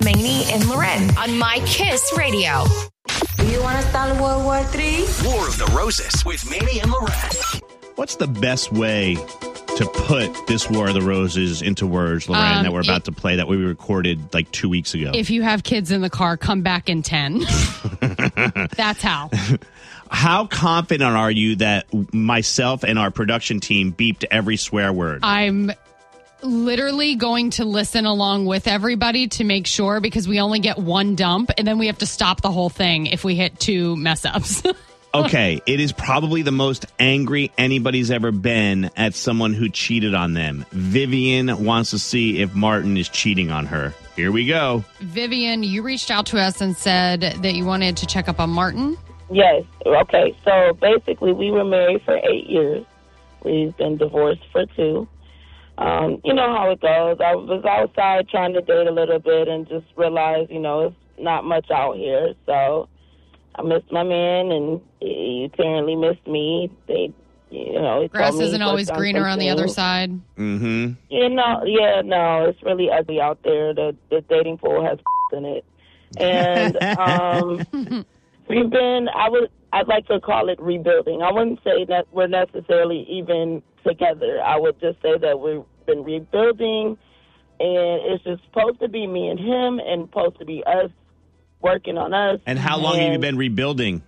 Maney and Loren on My Kiss Radio. Do you want to start World War III? War of the Roses with Maney and Loren. What's the best way to put this War of the Roses into words, Loren, that we're about to play, that we recorded like 2 weeks ago? If you have kids in the car, come back in 10. That's how. How confident are you that myself and our production team beeped every swear word? I'm literally going to listen along with everybody to make sure, because we only get one dump and then we have to stop the whole thing if we hit 2 mess ups. Okay, it is probably the most angry anybody's ever been at someone who cheated on them. Vivian wants to see if Martin is cheating on her. Here we go. Vivian, you reached out to us and said that you wanted to check up on Martin. Yes. Okay. So basically, we were married for 8 years. We've been divorced for 2. You know how it goes. I was outside trying to date a little bit and just realized, it's not much out here. So I missed my man, and he apparently missed me. Grass isn't always greener on the other side. Mm-hmm. No, it's really ugly out there. The dating pool has in it, and I'd like to call it rebuilding. I wouldn't say that we're necessarily even together. I would just say that we've been rebuilding, and it's just supposed to be me and him, and supposed to be us working on us. And how long have you been rebuilding?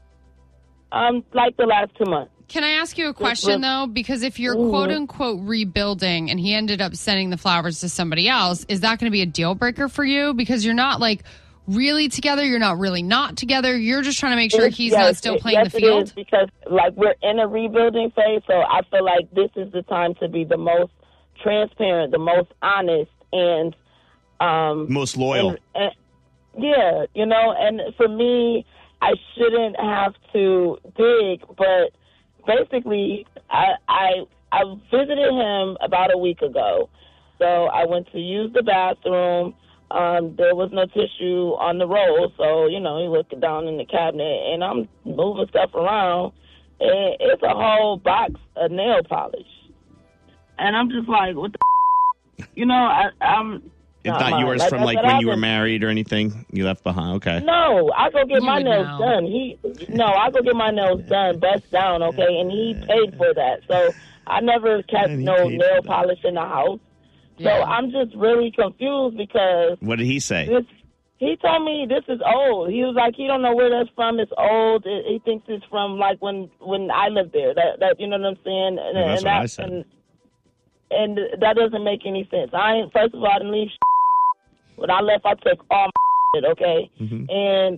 Like the last 2 months. Can I ask you a question, though? Because if you're quote-unquote rebuilding and he ended up sending the flowers to somebody else, is that going to be a deal breaker for you? Because you're not, really together. You're not really not together. You're just trying to make sure he's not still playing the field. It is, because, we're in a rebuilding phase, so I feel like this is the time to be the most transparent, the most honest, and most loyal. Yeah, and for me, I shouldn't have to dig, but basically, I visited him about a week ago. So I went to use the bathroom. There was no tissue on the roll, so, he looked down in the cabinet, and I'm moving stuff around, and it's a whole box of nail polish. And I'm just like, what the I'm... It's not yours from when you were married or anything you left behind. Okay. No, I go get my nails done. I go get my nails done, bust down, okay, and he paid for that. So I never kept no nail polish in the house. So I'm just really confused because... What did he say? He told me this is old. He was like, he don't know where that's from. It's old. He thinks it's from when I lived there. That you know what I'm saying? That's what I said. And that doesn't make any sense. First of all, I didn't leave. When I left, I took all my shit, okay? Mm-hmm. And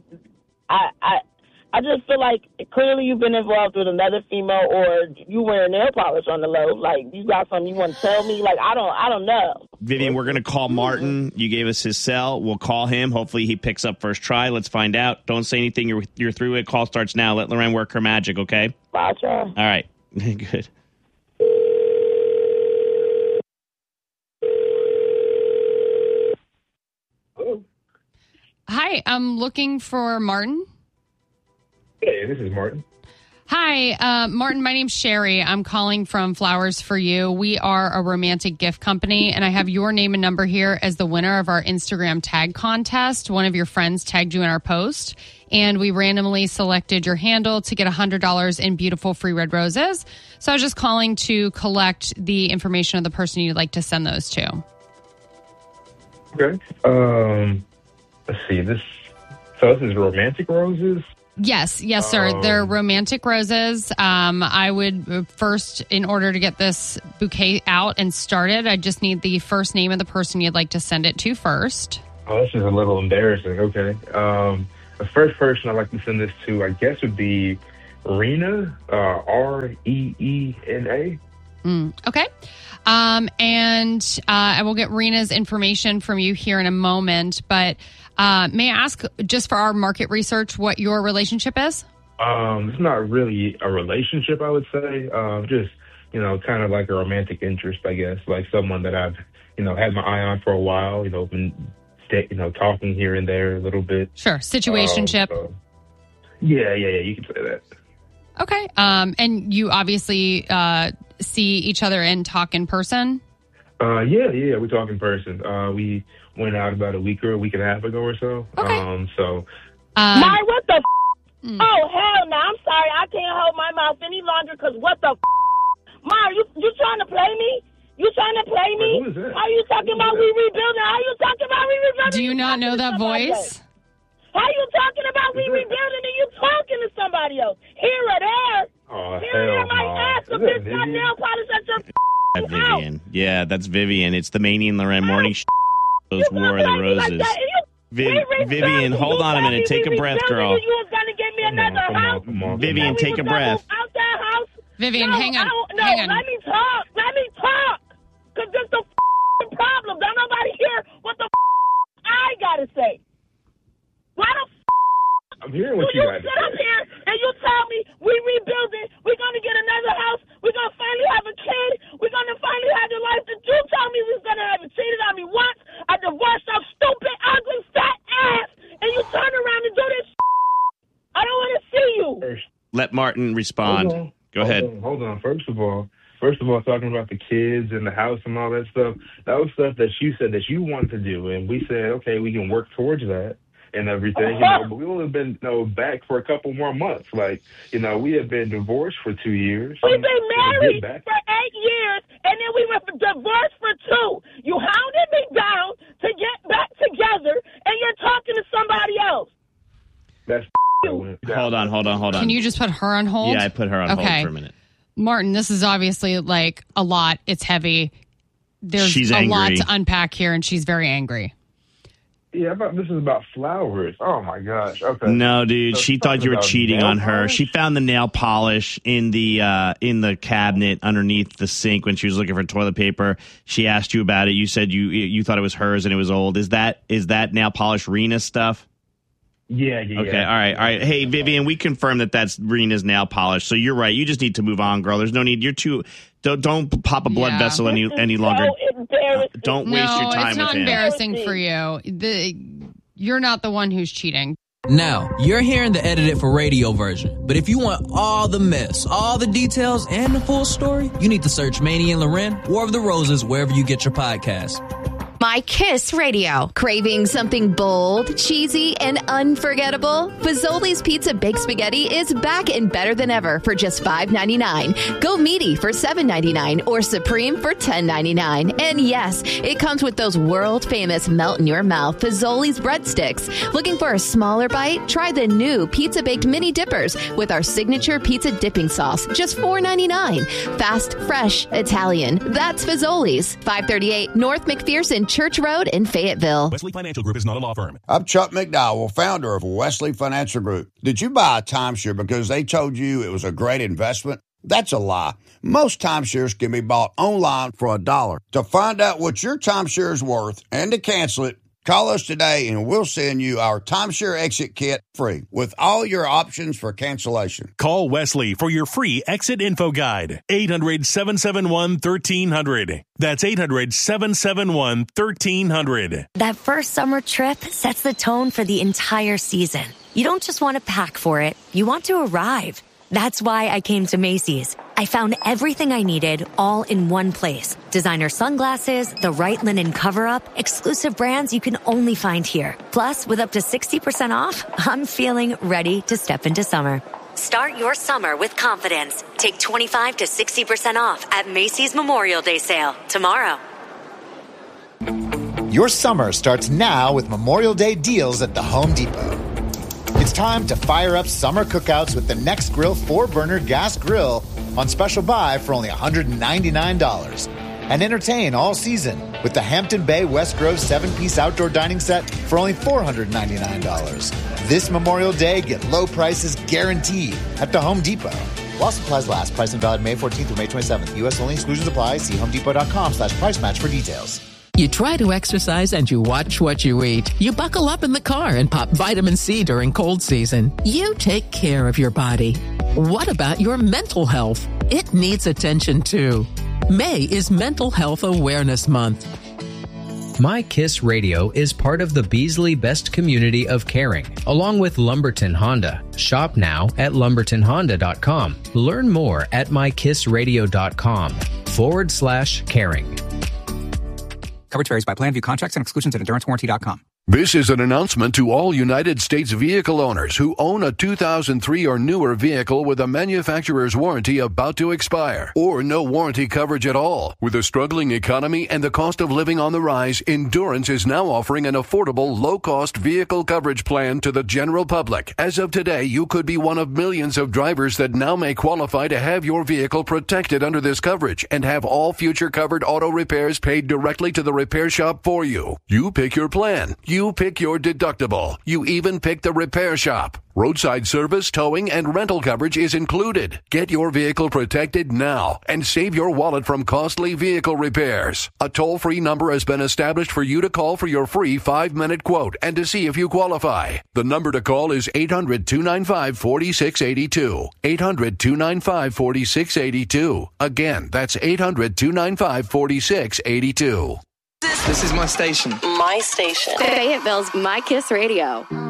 I just feel like clearly you've been involved with another female, or you wearing nail polish on the low. You got something you want to tell me? I don't know. Vivian, we're going to call Martin. You gave us his cell. We'll call him. Hopefully he picks up first try. Let's find out. Don't say anything. You're through it. Call starts now. Let Loren work her magic, okay? I'll try. All right. Good. Hi, I'm looking for Martin. Hey, this is Martin. Hi, Martin, my name's Sherry. I'm calling from Flowers for You. We are a romantic gift company, and I have your name and number here as the winner of our Instagram tag contest. One of your friends tagged you in our post, and we randomly selected your handle to get $100 in beautiful free red roses. So I was just calling to collect the information of the person you'd like to send those to. Okay. Let's see. This is romantic roses? Yes, sir. They're romantic roses. I would first, in order to get this bouquet out and started, I just need the first name of the person you'd like to send it to first. Oh, this is a little embarrassing. Okay. The first person I'd like to send this to, I guess, would be Reena, Reena. Okay. And I will get Reena's information from you here in a moment, but may I ask, just for our market research, what your relationship is? It's not really a relationship, I would say. Just, kind of like a romantic interest, I guess, like someone that I've, had my eye on for a while, been, talking here and there a little bit. Sure. Situationship. Yeah, you can say that. Okay. And you obviously see each other and talk in person? Yeah, we talk in person. We went out about a week and a half ago or so. Okay. Mari, what the Oh, hell no. I'm sorry. I can't hold my mouth any longer because what the Mari, you trying to play me? You trying to play me? Who is that? How you talking about we rebuilding? How you talking about we rebuilding? Do you not know that voice? How you talking about we rebuilding and you talking to somebody else? Here or there? Oh, Here or there, my ass up Is that this my Vivian? nail polish at your Vivian. Yeah, that's Vivian. It's the Manny and Loren morning show. Those War of the Roses. Vivian, hold on a minute. Take a breath, girl. You was going to give me another house. Come on. Vivian, take a breath. Out that house. Vivian, No, hang on. No, Hang on. let me talk. Because there's the problem. Don't nobody hear what the I got to say. Why the I'm hearing what you you got to sit up say. here and you tell me we rebuilding, we're going to get another house, we're going to finally have a kid, we're going to finally have the life that you told me we was going to have. You cheated on me once, I divorced your stupid, ugly, fat ass, and you turn around and do this I don't want to see you. Let Martin respond. Go ahead. Hold on. First of all, talking about the kids and the house and all that stuff, that was stuff that you said that you wanted to do. And we said, okay, we can work towards that and everything, but we only been, back for a couple more months. Like, we had been divorced for 2 years. We've been married for 8 years, and then we were divorced for 2. You hounded me down to get back together, and you're talking to somebody else. That's Hold on. Can you just put her on hold? Yeah, I put her on hold for a minute. Martin, this is obviously like a lot. It's heavy. There's She's a lot angry. to unpack here, and she's very angry. Yeah, this is about flowers. Oh, my gosh. Okay. No, dude, So she thought you were about cheating nail on her. polish? She found the nail polish in the cabinet underneath the sink when she was looking for toilet paper. She asked you about it. You said you thought it was hers and it was old. Is that nail polish Rena stuff? Yeah. Okay, all right. Hey, Vivian, we confirmed that that's Rena's nail polish. So you're right. You just need to move on, girl. There's no need. You're too. Don't pop a blood vessel any longer. So embarrassing. Don't waste your time it's not with him. embarrassing for you. You're not the one who's cheating. Now, you're hearing the edited for radio version. But if you want all the mess, all the details, and the full story, you need to search Manny and Loren, War of the Roses, wherever you get your podcasts. My Kiss Radio. Craving something bold, cheesy, and unforgettable? Fazoli's Pizza Baked Spaghetti is back and better than ever for just $5.99. Go meaty for $7.99 or supreme for $10.99. And yes, it comes with those world-famous melt-in-your-mouth Fazoli's breadsticks. Looking for a smaller bite? Try the new Pizza Baked Mini Dippers with our signature pizza dipping sauce, just $4.99. Fast, fresh, Italian. That's Fazoli's. 538 North McPherson Church Road in Fayetteville. Wesley Financial Group is not a law firm. I'm Chuck McDowell, founder of Wesley Financial Group. Did you buy a timeshare because they told you it was a great investment? That's a lie. Most timeshares can be bought online for $1. To find out what your timeshare is worth and to cancel it, call us today and we'll send you our timeshare exit kit free with all your options for cancellation. Call Wesley for your free exit info guide. 800-771-1300. That's 800-771-1300. That first summer trip sets the tone for the entire season. You don't just want to pack for it, you want to arrive. That's why I came to Macy's. I found everything I needed all in one place. Designer sunglasses, the right linen cover-up, exclusive brands you can only find here. Plus, with up to 60% off, I'm feeling ready to step into summer. Start your summer with confidence. Take 25 to 60% off at Macy's Memorial Day sale tomorrow. Your summer starts now with Memorial Day deals at the Home Depot. It's time to fire up summer cookouts with the Nextgrill 4-burner gas grill on special buy for only $199. And entertain all season with the Hampton Bay West Grove 7-piece outdoor dining set for only $499. This Memorial Day, get low prices guaranteed at the Home Depot. While supplies last, price and valid May 14th through May 27th. U.S. only, exclusions apply. See homedepot.com/price match for details. You try to exercise and you watch what you eat. You buckle up in the car and pop vitamin C during cold season. You take care of your body. What about your mental health? It needs attention too. May is Mental Health Awareness Month. My Kiss Radio is part of the Beasley Best Community of Caring, along with Lumberton Honda. Shop now at lumbertonhonda.com. Learn more at mykissradio.com/caring. Coverage varies by plan. View contracts and exclusions at endurancewarranty.com. This is an announcement to all United States vehicle owners who own a 2003 or newer vehicle with a manufacturer's warranty about to expire or no warranty coverage at all. With a struggling economy and the cost of living on the rise, Endurance is now offering an affordable, low-cost vehicle coverage plan to the general public. As of today, you could be one of millions of drivers that now may qualify to have your vehicle protected under this coverage and have all future covered auto repairs paid directly to the repair shop for you. You pick your plan. You pick your deductible. You even pick the repair shop. Roadside service, towing, and rental coverage is included. Get your vehicle protected now and save your wallet from costly vehicle repairs. A toll-free number has been established for you to call for your free 5-minute quote and to see if you qualify. The number to call is 800-295-4682. 800-295-4682. Again, that's 800-295-4682. This is my station. My station. Fayetteville's My Kiss Radio.